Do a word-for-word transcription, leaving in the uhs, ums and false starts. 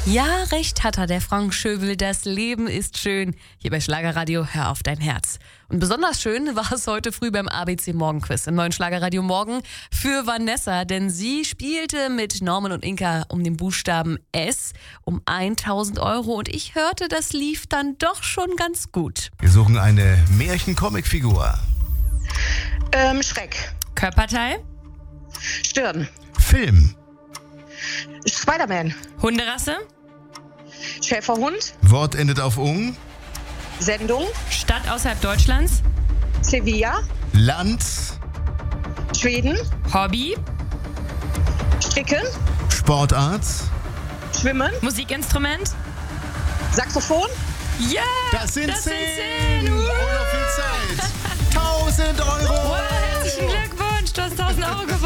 Ja, recht hat er, der Frank Schöbel. Das Leben ist schön. Hier bei Schlagerradio, hör auf dein Herz. Und besonders schön war es heute früh beim A B C Morgenquiz im neuen Schlagerradio Morgen für Vanessa, denn sie spielte mit Norman und Inka um den Buchstaben S um tausend Euro und ich hörte, das lief dann doch schon ganz gut. Wir suchen eine Märchen-Comic-Figur. Ähm, Schreck. Körperteil? Stirn. Film. Spider-Man. Hunderasse? Schäferhund. Wort endet auf ung. Sendung. Stadt außerhalb Deutschlands? Sevilla. Land. Schweden. Hobby? Stricken. Sportart. Schwimmen. Musikinstrument? Saxophon. Ja! Das sind das zehn. sind zehn. Und noch viel Zeit. tausend Euro. Wow, herzlichen Glückwunsch, du hast tausend Euro gewonnen.